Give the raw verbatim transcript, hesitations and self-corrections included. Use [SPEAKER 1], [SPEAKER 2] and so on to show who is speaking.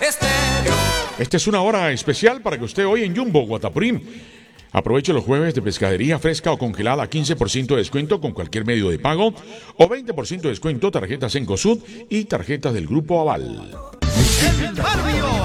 [SPEAKER 1] Estéreo.
[SPEAKER 2] Esta es una hora especial para que usted hoy en Jumbo, Guatapurí, aproveche los jueves de pescadería fresca o congelada, quince por ciento de descuento con cualquier medio de pago o veinte por ciento de descuento tarjetas Encosud y tarjetas del Grupo Aval.
[SPEAKER 1] El barrio.